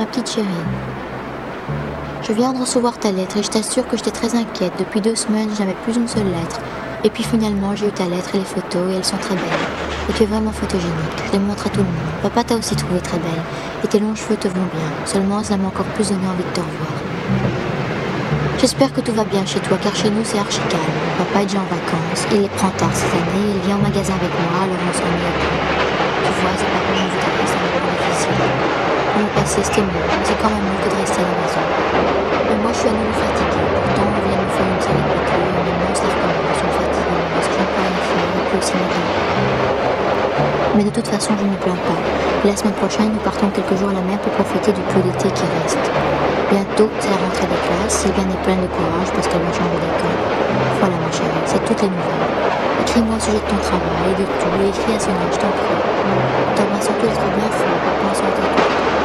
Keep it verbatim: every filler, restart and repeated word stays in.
Ma petite chérie, je viens de recevoir ta lettre et je t'assure que j'étais très inquiète. Depuis deux semaines, je n'avais plus une seule lettre. Et puis finalement, j'ai eu ta lettre et les photos et elles sont très belles. Et tu es vraiment photogénique, je les montre à tout le monde. Papa t'a aussi trouvé très belle. Et tes longs cheveux te vont bien. Seulement, ça m'a encore plus donné envie de te revoir. J'espère que tout va bien chez toi, car chez nous, c'est archi calme. Papa est déjà en vacances, il les prend tard cette année, il vient au magasin avec moi, alors on s'ennuie un peu. Tu vois, c'est pas comme je voudrais, c'est un moment difficile. Pour le passé, c'était mieux, mais c'est quand même mieux que de rester à la maison. Mais moi, je suis à nouveau fatiguée. Pourtant, on vient de me faire une série de piqûres, et maintenant, ça recommence, je me fatigue, parce que je n'ai pas rien faire, et puis aussi mes dents. Mais de toute façon, je ne me plains pas. Et la semaine prochaine, nous partons quelques jours à la mer pour profiter du peu d'été qui reste. Bientôt, c'est la rentrée des classes. Sylviane est pleine de courage parce qu'elle va changer d'école. Voilà, ma chérie, c'est toutes les nouvelles. Écris-moi au sujet de ton travail, de tout, et écris à Sonia, je t'en prie. T'embrasse surtout d'être bien fort, pas en